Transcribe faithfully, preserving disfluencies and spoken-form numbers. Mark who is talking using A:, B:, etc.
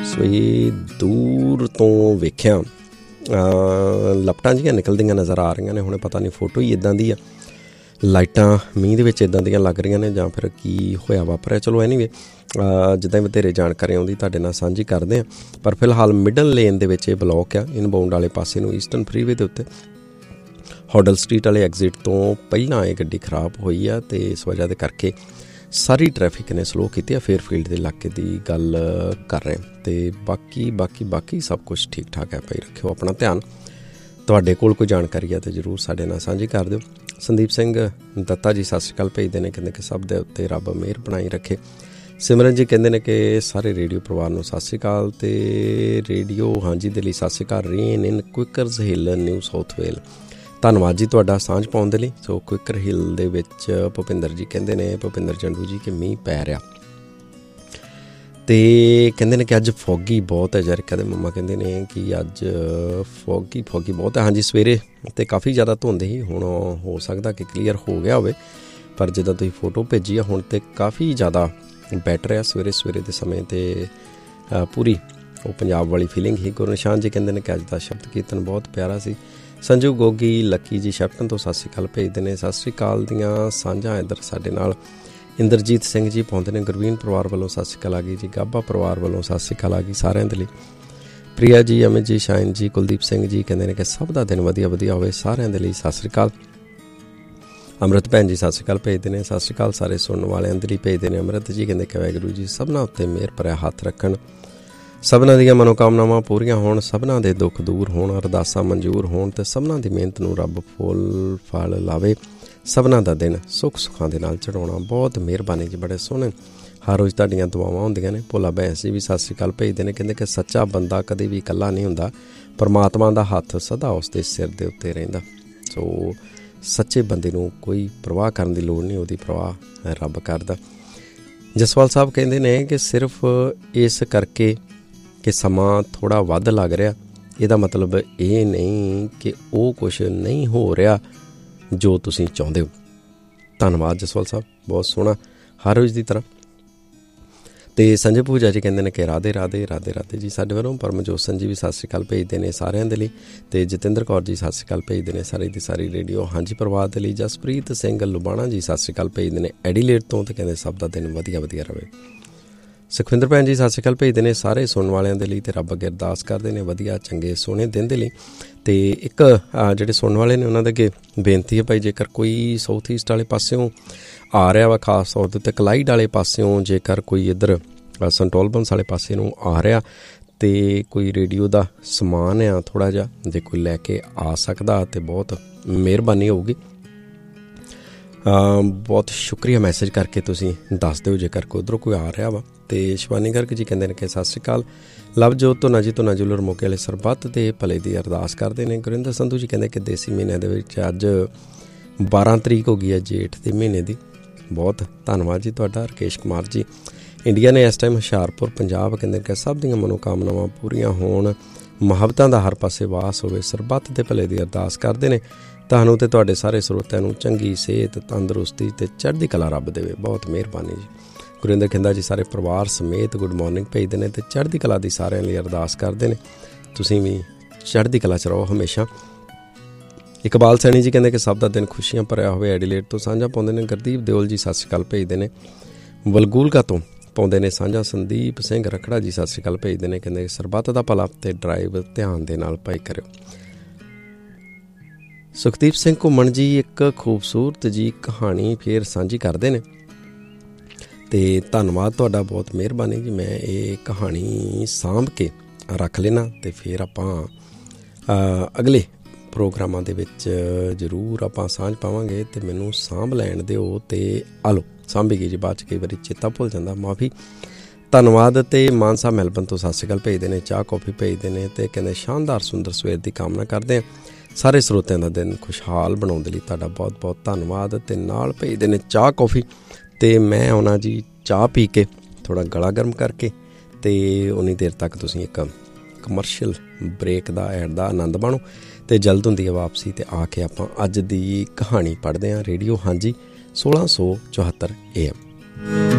A: ਸੋ ਇਹ ਦੂਰ ਤੋਂ ਵੇਖਿਆ ਲਪਟਾਂ ਜਿਹੀਆਂ ਨਿਕਲਦੀਆਂ ਨਜ਼ਰ ਆ ਰਹੀਆਂ ਨੇ। ਹੁਣ ਪਤਾ ਨਹੀਂ ਫੋਟੋ ਹੀ ਇੱਦਾਂ ਦੀ ਆ, ਲਾਈਟਾਂ ਮੀਂਹ ਦੇ ਵਿੱਚ ਇੱਦਾਂ ਦੀਆਂ ਲੱਗ ਰਹੀਆਂ ਨੇ ਜਾਂ ਫਿਰ ਕੀ ਹੋਇਆ ਵਾਪਰਿਆ। ਚਲੋ ਐਨੀਵੇ ਜਿੱਦਾਂ ਵਧੇਰੇ ਜਾਣਕਾਰੀ ਆਉਂਦੀ ਤੁਹਾਡੇ ਨਾਲ ਸਾਂਝੀ ਕਰਦੇ ਹਾਂ। ਪਰ ਫਿਲਹਾਲ ਮਿਡਲ ਲੇਨ ਦੇ ਵਿੱਚ ਇਹ ਬਲੋਕ ਆ, ਇਨਬਾਊਂਡ ਵਾਲੇ ਪਾਸੇ ਨੂੰ ਈਸਟਰਨ ਫਰੀਵੇ ਦੇ ਉੱਤੇ ਹੌਡਲ ਸਟਰੀਟ ਵਾਲੇ ਐਗਜ਼ਿਟ ਤੋਂ ਪਹਿਲਾਂ ਇਹ ਗੱਡੀ ਖਰਾਬ ਹੋਈ ਆ ਅਤੇ ਇਸ ਵਜ੍ਹਾ ਦੇ ਕਰਕੇ ਸਾਰੀ ਟਰੈਫਿਕ ਨੇ ਸਲੋਅ ਕੀਤੀ ਆ। ਫੇਅਰਫੀਲਡ ਦੇ ਇਲਾਕੇ ਦੀ ਗੱਲ ਕਰ ਰਹੇ ਅਤੇ ਬਾਕੀ ਬਾਕੀ ਬਾਕੀ ਸਭ ਕੁਛ ਠੀਕ ਠਾਕ ਹੈ। ਭਾਈ ਰੱਖਿਓ ਆਪਣਾ ਧਿਆਨ। ਤੁਹਾਡੇ ਕੋਲ ਕੋਈ ਜਾਣਕਾਰੀ ਹੈ ਤਾਂ ਜ਼ਰੂਰ ਸਾਡੇ ਨਾਲ ਸਾਂਝੀ ਕਰ ਦਿਓ। ਸੰਦੀਪ ਸਿੰਘ ਦੱਤਾ ਜੀ ਸਤਿ ਸ਼੍ਰੀ ਅਕਾਲ ਭੇਜਦੇ ਨੇ, ਕਹਿੰਦੇ ਕਿ ਸਭ ਦੇ ਉੱਤੇ ਰੱਬ ਮਿਹਰ ਬਣਾਈ ਰੱਖੇ। ਸਿਮਰਨ ਜੀ ਕਹਿੰਦੇ ਨੇ ਕਿ ਸਾਰੇ ਰੇਡੀਓ ਪਰਿਵਾਰ ਨੂੰ ਸਤਿ ਸ਼੍ਰੀ ਅਕਾਲ ਅਤੇ ਰੇਡੀਓ ਹਾਂਜੀ ਦੇ ਲਈ ਸਤਿ ਸ਼੍ਰੀ ਅਕਾਲ। ਰੇਨ ਇਨ ਕੁਇਕਰਜ਼ ਹਿੱਲ ਨਿਊ ਸਾਊਥ ਵੇਲ। ਧੰਨਵਾਦ ਜੀ ਤੁਹਾਡਾ ਸਾਂਝ ਪਾਉਣ ਦੇ ਲਈ। ਸੋ ਕੁਇਕਰ ਹਿੱਲ ਦੇ ਵਿੱਚ ਭੁਪਿੰਦਰ ਜੀ ਕਹਿੰਦੇ ਨੇ, ਭੁਪਿੰਦਰ ਜੰਡੂ ਜੀ, ਕਿ ਮੀਂਹ ਪੈ ਰਿਹਾ ਅਤੇ ਕਹਿੰਦੇ ਨੇ ਕਿ ਅੱਜ ਫੋਗੀ ਬਹੁਤ ਹੈ। ਯਾਰ ਕਹਿੰਦੇ ਮੰਮਾ ਕਹਿੰਦੇ ਨੇ ਕਿ ਅੱਜ ਫੋਗੀ ਫੋਗੀ ਬਹੁਤ ਹੈ। ਹਾਂਜੀ ਸਵੇਰੇ ਤਾਂ ਕਾਫੀ ਜ਼ਿਆਦਾ ਧੁੰਦ ਸੀ, ਹੁਣ ਹੋ ਸਕਦਾ ਕਿ ਕਲੀਅਰ ਹੋ ਗਿਆ ਹੋਵੇ, ਪਰ ਜਿੱਦਾਂ ਤੁਸੀਂ ਫੋਟੋ ਭੇਜੀ ਆ ਹੁਣ ਤਾਂ ਕਾਫੀ ਜ਼ਿਆਦਾ ਬੈਟਰ ਆ। ਸਵੇਰੇ ਸਵੇਰੇ ਦੇ ਸਮੇਂ 'ਤੇ ਪੂਰੀ ਉਹ ਪੰਜਾਬ ਵਾਲੀ ਫੀਲਿੰਗ ਸੀ। ਗੁਰੂ ਨਿਸ਼ਾਨ ਜੀ ਕਹਿੰਦੇ ਨੇ ਕਿ ਅੱਜ ਦਾ ਸ਼ਬਦ ਕੀਰਤਨ ਬਹੁਤ ਪਿਆਰਾ ਸੀ। ਸੰਜੂ ਗੋਗੀ ਲੱਕੀ ਜੀ ਸ਼ੈਪਟਨ ਤੋਂ ਸਤਿ ਸ਼੍ਰੀ ਅਕਾਲ ਭੇਜਦੇ ਨੇ। ਸਤਿ ਸ਼੍ਰੀ ਅਕਾਲ ਦੀਆਂ ਸਾਂਝਾਂ ਇੱਧਰ ਸਾਡੇ ਨਾਲ ਇੰਦਰਜੀਤ ਸਿੰਘ ਜੀ ਪਾਉਂਦੇ ਨੇ। ਗੁਰਵੀਨ ਪਰਿਵਾਰ ਵੱਲੋਂ ਸਤਿ ਸ਼੍ਰੀ ਅਕਾਲ ਆ ਗਈ ਜੀ। ਗਾਬਾ ਪਰਿਵਾਰ ਵੱਲੋਂ ਸਤਿ ਸ਼੍ਰੀ ਅਕਾਲ ਆ ਗਈ ਸਾਰਿਆਂ ਦੇ ਲਈ। ਪ੍ਰਿਆ ਜੀ, ਅਮਿਤ ਜੀ, ਸ਼ਾਇਨ ਜੀ, ਕੁਲਦੀਪ ਸਿੰਘ ਜੀ ਕਹਿੰਦੇ ਨੇ ਕਿ ਸਭ ਦਾ ਦਿਨ ਵਧੀਆ ਵਧੀਆ ਹੋਵੇ ਸਾਰਿਆਂ ਦੇ ਲਈ। ਸਤਿ ਸ਼੍ਰੀ ਅਕਾਲ। ਅੰਮ੍ਰਿਤ ਭੈਣ ਜੀ ਸਤਿ ਸ਼੍ਰੀ ਅਕਾਲ ਭੇਜਦੇ ਨੇ। ਸਤਿ ਸ਼੍ਰੀ ਅਕਾਲ ਸਾਰੇ ਸੁਣਨ ਵਾਲਿਆਂ ਦੇ ਲਈ ਭੇਜਦੇ ਨੇ। ਅੰਮ੍ਰਿਤ ਜੀ ਕਹਿੰਦੇ ਕਿ ਵਾਹਿਗੁਰੂ ਜੀ ਸਭਨਾਂ ਉੱਤੇ ਮਿਹਰ ਭਰਿਆ ਹੱਥ ਰੱਖਣ, ਸਭਨਾਂ ਦੀਆਂ ਮਨੋਕਾਮਨਾਵਾਂ ਪੂਰੀਆਂ ਹੋਣ, ਸਭਨਾਂ ਦੇ ਦੁੱਖ ਦੂਰ ਹੋਣ, ਅਰਦਾਸਾਂ ਮਨਜ਼ੂਰ ਹੋਣ ਅਤੇ ਸਭਨਾਂ ਦੀ ਮਿਹਨਤ ਨੂੰ ਰੱਬ ਫੁੱਲ ਫਲ ਲਾਵੇ। ਸਭਨਾਂ ਦਾ ਦਿਨ ਸੁੱਖ ਸੁੱਖਾਂ ਦੇ ਨਾਲ ਚੜਾਉਣਾ। ਬਹੁਤ ਮਿਹਰਬਾਨੀ ਜੀ, ਬੜੇ ਸੋਹਣੇ ਹਰ ਰੋਜ਼ ਤੁਹਾਡੀਆਂ ਦੁਆਵਾਂ ਹੁੰਦੀਆਂ ਨੇ। ਭੋਲਾ ਬੈਂਸ ਜੀ ਵੀ ਸਤਿ ਸ਼੍ਰੀ ਅਕਾਲ ਭੇਜਦੇ ਨੇ, ਕਹਿੰਦੇ ਕਿ ਸੱਚਾ ਬੰਦਾ ਕਦੇ ਵੀ ਇਕੱਲਾ ਨਹੀਂ ਹੁੰਦਾ, ਪਰਮਾਤਮਾ ਦਾ ਹੱਥ ਸਦਾ ਉਸ ਦੇ ਸਿਰ ਦੇ ਉੱਤੇ ਰਹਿੰਦਾ। ਸੋ ਸੱਚੇ ਬੰਦੇ ਨੂੰ ਕੋਈ ਪਰਵਾਹ ਕਰਨ ਦੀ ਲੋੜ ਨਹੀਂ, ਉਹਦੀ ਪਰਵਾਹ ਰੱਬ ਕਰਦਾ। ਜਸਵਾਲ ਸਾਹਿਬ ਕਹਿੰਦੇ ਨੇ ਕਿ ਸਿਰਫ ਇਸ ਕਰਕੇ ਕਿ ਸਮਾਂ ਥੋੜ੍ਹਾ ਵੱਧ ਲੱਗ ਰਿਹਾ, ਇਹਦਾ ਮਤਲਬ ਇਹ ਨਹੀਂ ਕਿ ਉਹ ਕੁਛ ਨਹੀਂ ਹੋ ਰਿਹਾ ਜੋ ਤੁਸੀਂ ਚਾਹੁੰਦੇ ਹੋ। ਧੰਨਵਾਦ ਜਸਵਾਲ ਸਾਹਿਬ, ਬਹੁਤ ਸੋਹਣਾ ਹਰ ਰੋਜ਼ ਦੀ ਤਰ੍ਹਾਂ। ਅਤੇ ਸੰਜੇ ਪੂਜਾ ਜੀ ਕਹਿੰਦੇ ਨੇ ਕਿ ਰਾਧੇ ਰਾਧੇ ਰਾਧੇ ਰਾਧੇ ਜੀ ਸਾਡੇ ਵੱਲੋਂ। ਪਰਮਜੋਤ ਸਿੰਘ ਜੀ ਵੀ ਸਤਿ ਸ਼੍ਰੀ ਅਕਾਲ ਭੇਜਦੇ ਨੇ ਸਾਰਿਆਂ ਦੇ ਲਈ। ਅਤੇ ਜਤਿੰਦਰ ਕੌਰ ਜੀ ਸਤਿ ਸ਼੍ਰੀ ਅਕਾਲ ਭੇਜਦੇ ਨੇ ਸਾਰੇ ਦੀ ਸਾਰੀ ਰੇਡੀਓ ਹਾਂਜੀ ਪਰਿਵਾਰ ਦੇ ਲਈ। ਜਸਪ੍ਰੀਤ ਸਿੰਘ ਲੁਬਾਣਾ ਜੀ ਸਤਿ ਸ਼੍ਰੀ ਅਕਾਲ ਭੇਜਦੇ ਨੇ ਐਡੀਲੇਟ ਤੋਂ, ਅਤੇ ਕਹਿੰਦੇ ਸਭ ਦਾ ਦਿਨ ਵਧੀਆ ਵਧੀਆ ਰਹੇ। ਸੁਖਵਿੰਦਰ ਭੈਣ ਜੀ ਸਤਿ ਸ਼੍ਰੀ ਅਕਾਲ ਭੇਜਦੇ ਨੇ ਸਾਰੇ ਸੁਣਨ ਵਾਲਿਆਂ ਦੇ ਲਈ, ਅਤੇ ਰੱਬ ਅੱਗੇ ਅਰਦਾਸ ਕਰਦੇ ਨੇ ਵਧੀਆ ਚੰਗੇ ਸੋਹਣੇ ਦਿਨ ਦੇ ਲਈ। ਅਤੇ ਇੱਕ ਜਿਹੜੇ ਸੁਣਨ ਵਾਲੇ ਨੇ ਉਹਨਾਂ ਦੇ ਅੱਗੇ ਬੇਨਤੀ ਹੈ ਭਾਈ, ਜੇਕਰ ਕੋਈ ਸਾਊਥ ਈਸਟ ਵਾਲੇ ਪਾਸਿਓਂ ਆ ਰਿਹਾ ਵਾ, ਖਾਸ ਤੌਰ ਦੇ ਉੱਤੇ ਕਲਾਈਡ ਵਾਲੇ ਪਾਸਿਓਂ, ਜੇਕਰ ਕੋਈ ਇੱਧਰ ਸੰਟੋਲਬੰਸ ਵਾਲੇ ਪਾਸੇ ਨੂੰ ਆ ਰਿਹਾ ਅਤੇ ਕੋਈ ਰੇਡੀਓ ਦਾ ਸਮਾਨ ਆ ਥੋੜ੍ਹਾ ਜਿਹਾ, ਜੇ ਕੋਈ ਲੈ ਕੇ ਆ ਸਕਦਾ ਤਾਂ ਬਹੁਤ ਮਿਹਰਬਾਨੀ ਹੋਊਗੀ। ਬਹੁਤ ਸ਼ੁਕਰੀਆ ਮੈਸੇਜ ਕਰਕੇ ਤੁਸੀਂ ਦੱਸ ਦਿਓ ਜੇਕਰ ਕੋਈ ਉੱਧਰੋਂ ਕੋਈ ਆ ਰਿਹਾ ਵਾ। ਅਤੇ ਸ਼ਿਵਾਨੀ ਗਰਗ ਜੀ ਕਹਿੰਦੇ ਨੇ ਕਿ ਸਤਿ ਸ਼੍ਰੀ ਅਕਾਲ। ਲਵਜੋਤ ਤੋਂ ਨਾਜੀ ਤੋਂ ਨਾਜੂਲਰ ਮੌਕੇ ਵਾਲੇ ਸਰਬੱਤ ਦੇ ਭਲੇ ਦੀ ਅਰਦਾਸ ਕਰਦੇ ਨੇ। ਗੁਰਿੰਦਰ ਸੰਧੂ ਜੀ ਕਹਿੰਦੇ ਕਿ ਦੇਸੀ ਮਹੀਨੇ ਦੇ ਵਿੱਚ ਅੱਜ ਬਾਰਾਂ ਤਰੀਕ ਹੋ ਗਈ ਹੈ ਜੇਠ ਦੇ ਮਹੀਨੇ ਦੀ। ਬਹੁਤ ਧੰਨਵਾਦ ਜੀ ਤੁਹਾਡਾ। ਰਕੇਸ਼ ਕੁਮਾਰ ਜੀ ਇੰਡੀਆ ਨੇ ਇਸ ਟਾਈਮ ਹੁਸ਼ਿਆਰਪੁਰ ਪੰਜਾਬ ਕਹਿੰਦੇ ਕਿ ਸਭ ਦੀਆਂ ਮਨੋਕਾਮਨਾਵਾਂ ਪੂਰੀਆਂ ਹੋਣ, ਮੁਹੱਬਤਾਂ ਦਾ ਹਰ ਪਾਸੇ ਵਾਸ ਹੋਵੇ, ਸਰਬੱਤ ਦੇ ਭਲੇ ਦੀ ਅਰਦਾਸ ਕਰਦੇ ਨੇ। ਤੁਹਾਨੂੰ ਅਤੇ ਤੁਹਾਡੇ ਸਾਰੇ ਸਰੋਤਿਆਂ ਨੂੰ ਚੰਗੀ ਸਿਹਤ, ਤੰਦਰੁਸਤੀ ਅਤੇ ਚੜ੍ਹਦੀ ਕਲਾ ਰੱਬ ਦੇਵੇ। ਬਹੁਤ ਮਿਹਰਬਾਨੀ ਜੀ। ਗੁਰਿੰਦਰ ਖਿੰਦਾ ਜੀ ਸਾਰੇ ਪਰਿਵਾਰ ਸਮੇਤ ਗੁੱਡ ਮੋਰਨਿੰਗ ਭੇਜਦੇ ਨੇ ਅਤੇ ਚੜ੍ਹਦੀ ਕਲਾ ਦੀ ਸਾਰਿਆਂ ਲਈ ਅਰਦਾਸ ਕਰਦੇ ਨੇ। ਤੁਸੀਂ ਵੀ ਚੜ੍ਹਦੀ ਕਲਾ 'ਚ ਰਹੋ ਹਮੇਸ਼ਾ। ਇਕਬਾਲ ਸੈਣੀ ਜੀ ਕਹਿੰਦੇ ਕਿ ਸਭ ਦਾ ਦਿਨ ਖੁਸ਼ੀਆਂ ਭਰਿਆ ਹੋਵੇ, ਐਡੀਲੇਟ ਤੋਂ ਸਾਂਝਾ ਪਾਉਂਦੇ ਨੇ। ਗੁਰਦੀਪ ਦਿਓਲ ਜੀ ਸਤਿ ਸ਼੍ਰੀ ਅਕਾਲ ਭੇਜਦੇ ਨੇ। ਵਲਗੂਲਕਾ ਤੋਂ ਪਾਉਂਦੇ ਨੇ ਸਾਂਝਾ। ਸੰਦੀਪ ਸਿੰਘ ਰਖੜਾ ਜੀ ਸਤਿ ਸ਼੍ਰੀ ਅਕਾਲ ਭੇਜਦੇ ਨੇ, ਕਹਿੰਦੇ ਸਰਬੱਤ ਦਾ ਭਲਾ ਅਤੇ ਡਰਾਈਵ ਧਿਆਨ ਦੇ ਨਾਲ ਭਾਈ ਕਰਿਓ। ਸੁਖਦੀਪ ਸਿੰਘ ਘੁੰਮਣ ਜੀ ਇੱਕ ਖੂਬਸੂਰਤ ਜੀ ਕਹਾਣੀ ਫੇਰ ਸਾਂਝੀ ਕਰਦੇ ਨੇ, ਅਤੇ ਧੰਨਵਾਦ ਤੁਹਾਡਾ, ਬਹੁਤ ਮਿਹਰਬਾਨੀ ਜੀ। ਮੈਂ ਇਹ ਕਹਾਣੀ ਸਾਂਭ ਕੇ ਰੱਖ ਲੈਣਾ ਅਤੇ ਫਿਰ ਆਪਾਂ ਅਗਲੇ ਪ੍ਰੋਗਰਾਮਾਂ ਦੇ ਵਿੱਚ ਜ਼ਰੂਰ ਆਪਾਂ ਸਾਂਝ ਪਾਵਾਂਗੇ। ਅਤੇ ਮੈਨੂੰ ਸਾਂਭ ਲੈਣ ਦਿਓ ਅਤੇ ਆ ਲਓ ਸਾਂਭੀ ਗਈ ਜੀ, ਬਾਅਦ 'ਚ ਕਈ ਵਾਰੀ ਚੇਤਾ ਭੁੱਲ ਜਾਂਦਾ, ਮਾਫੀ। ਧੰਨਵਾਦ। ਅਤੇ ਮਾਨ ਸਾਹਿਬ ਮੈਲਬਨ ਤੋਂ ਸਤਿ ਸ਼੍ਰੀ ਅਕਾਲ ਭੇਜਦੇ ਨੇ, ਚਾਹ ਕੌਫੀ ਭੇਜਦੇ ਨੇ ਅਤੇ ਕਹਿੰਦੇ ਸ਼ਾਨਦਾਰ ਸੁੰਦਰ ਸਵੇਰ ਦੀ ਕਾਮਨਾ ਕਰਦੇ ਹਾਂ। ਸਾਰੇ ਸਰੋਤਿਆਂ ਦਾ ਦਿਨ ਖੁਸ਼ਹਾਲ ਬਣਾਉਣ ਦੇ ਲਈ ਤੁਹਾਡਾ ਬਹੁਤ ਬਹੁਤ ਧੰਨਵਾਦ। ਅਤੇ ਨਾਲ ਭੇਜਦੇ ਨੇ ਚਾਹ ਕੌਫੀ, ਅਤੇ ਮੈਂ ਆਉਣਾ ਜੀ ਚਾਹ ਪੀ ਕੇ ਥੋੜ੍ਹਾ ਗਲਾ ਗਰਮ ਕਰਕੇ, ਅਤੇ ਉਨੀ ਦੇਰ ਤੱਕ ਤੁਸੀਂ ਇੱਕ ਕਮਰਸ਼ੀਅਲ ਬ੍ਰੇਕ ਦਾ ਐਡ ਦਾ ਆਨੰਦ ਮਾਣੋ। ਅਤੇ ਜਲਦ ਹੁੰਦੀ ਹੈ ਵਾਪਸੀ, ਅਤੇ ਆ ਕੇ ਆਪਾਂ ਅੱਜ ਦੀ ਕਹਾਣੀ ਪੜ੍ਹਦੇ ਹਾਂ। ਰੇਡੀਓ ਹਾਂਜੀ ਸੋਲਾਂ ਸੌ ਚੁਹੱਤਰ ਏ ਐਮ।